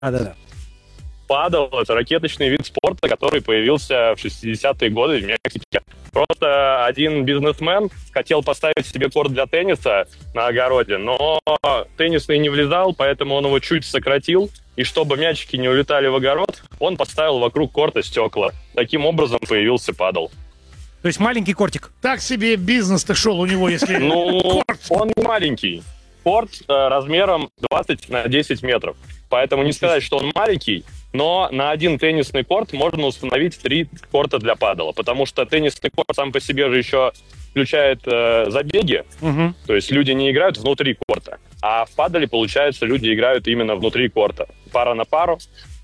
Да-да-да. Падал — это ракеточный вид спорта, который появился в 60-е годы в Мексике. Просто один бизнесмен хотел поставить себе корт для тенниса на огороде, но теннисный не влезал, поэтому он его чуть сократил. И чтобы мячики не улетали в огород, он поставил вокруг корта стекла. Таким образом появился падл. То есть маленький кортик. Так себе бизнес-то шел у него, если... Ну, он не маленький. Корт размером 20 на 10 метров. Поэтому не сказать, что он маленький, но на один теннисный корт можно установить 3 корта для падала, потому что теннисный корт сам по себе же еще включает забеги, то есть люди не играют внутри корта, а в падале, получается, люди играют именно внутри корта. Пара на пару,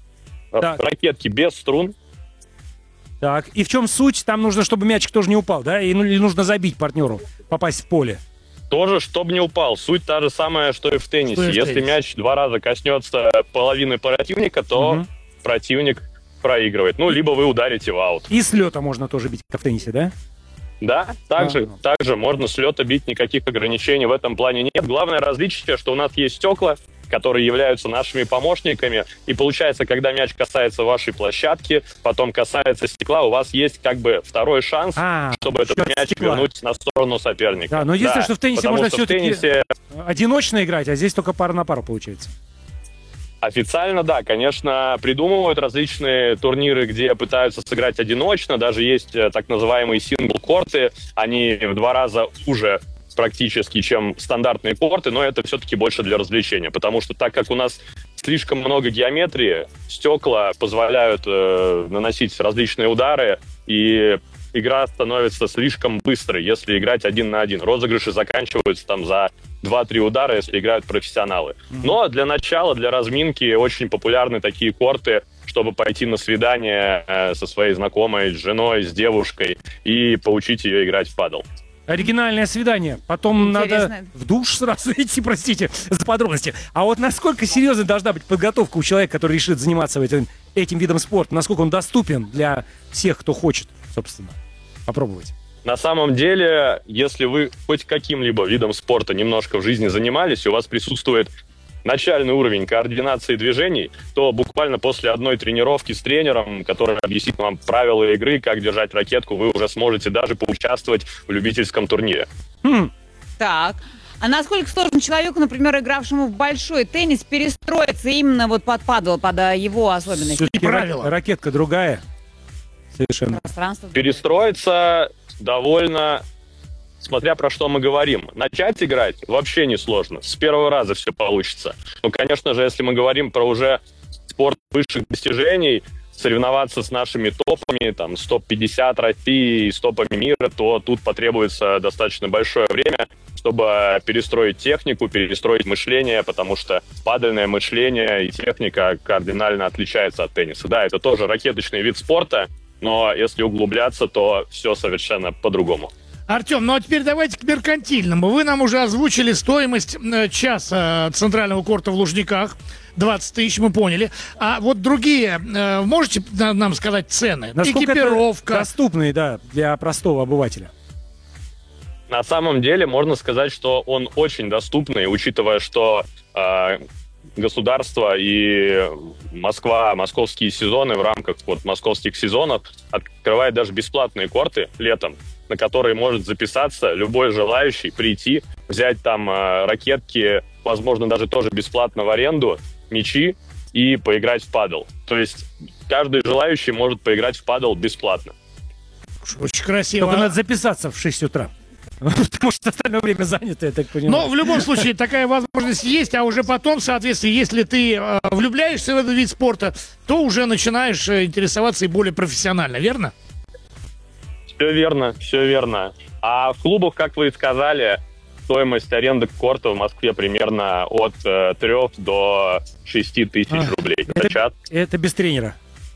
ракетки без струн. Так, и в чем суть? Там нужно, чтобы мячик тоже не упал, да? Или нужно забить партнеру, попасть в поле? Тоже, чтобы не упал. Суть та же самая, что и в теннисе. Если мяч 2 раза коснется половины противника, то противник проигрывает. Ну, либо вы ударите в аут. И с лета можно тоже бить, как в теннисе, да? Да, также можно с лета бить, никаких ограничений в этом плане нет. Главное различие, что у нас есть стекла, которые являются нашими помощниками. И получается, когда мяч касается вашей площадки, потом касается стекла, у вас есть как бы второй шанс, чтобы этот мяч вернуть на сторону соперника. Да, но единственное, что в теннисе можно все-таки теннисе... одиночно играть, а здесь только пара на пару получается. Официально, да, конечно, придумывают различные турниры, где пытаются сыграть одиночно. Даже есть так называемые сингл-корты. Они в 2 раза уже практически, чем стандартные корты, но это все-таки больше для развлечения, потому что так как у нас слишком много геометрии, стекла позволяют наносить различные удары, и игра становится слишком быстрой, если играть 1 на 1. Розыгрыши заканчиваются там за 2-3 удара, если играют профессионалы. Но для начала, для разминки очень популярны такие корты, чтобы пойти на свидание со своей знакомой, с женой, с девушкой и поучить ее играть в падл. Оригинальное свидание. Потом интересно. Надо в душ сразу идти, простите за подробности. А вот насколько серьезной должна быть подготовка у человека, который решит заниматься этим видом спорта? Насколько он доступен для всех, кто хочет, собственно, попробовать? На самом деле, если вы хоть каким-либо видом спорта немножко в жизни занимались, у вас присутствует начальный уровень координации движений, то буквально после одной тренировки с тренером, который объяснит вам правила игры, как держать ракетку, вы уже сможете даже поучаствовать в любительском турнире. Так. А насколько сложно человеку, например, игравшему в большой теннис, перестроиться именно вот под падл, под его особенности? Все-таки ракетка другая. Совершенно. Перестроиться довольно... Смотря про что мы говорим. Начать играть вообще не сложно. С первого раза все получится. Ну, конечно же, если мы говорим про уже спорт высших достижений, соревноваться с нашими топами, там, с топ-50 России и с топами мира, то тут потребуется достаточно большое время, чтобы перестроить технику, перестроить мышление, потому что падальное мышление и техника кардинально отличаются от тенниса. Да, это тоже ракеточный вид спорта, но если углубляться, то все совершенно по-другому. Артем, ну а теперь давайте к меркантильному. Вы нам уже озвучили стоимость часа центрального корта в Лужниках. 20 тысяч, мы поняли. А вот другие, можете нам сказать цены? Насколько экипировка? Это доступные, да, для простого обывателя? На самом деле можно сказать, что он очень доступный, учитывая, что государство и Москва, московские сезоны в рамках вот московских сезонов открывает даже бесплатные корты летом, на которые может записаться любой желающий, прийти, взять там ракетки, возможно, даже тоже бесплатно в аренду, мячи и поиграть в падл. То есть каждый желающий может поиграть в падл бесплатно. Очень красиво. Только надо записаться в 6 утра. Потому что остальное время занято, я так понимаю. Но в любом случае такая возможность есть, а уже потом, соответственно, если ты влюбляешься в этот вид спорта, то уже начинаешь интересоваться и более профессионально, верно? Все верно, все верно. А в клубах, как вы и сказали, стоимость аренды корта в Москве примерно от 3 до 6 тысяч рублей. Это без тренера?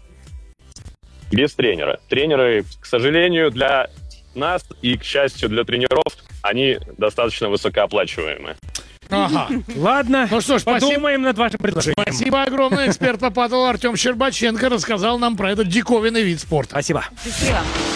Без тренера. Тренеры, к сожалению, для нас и, к счастью, для тренеров, они достаточно высокооплачиваемые. Ага. Ладно, ну что ж, подумаем над вашим предложением. Спасибо огромное. Эксперт по падлу Артем Щербаченко рассказал нам про этот диковинный вид спорта. Спасибо. Спасибо.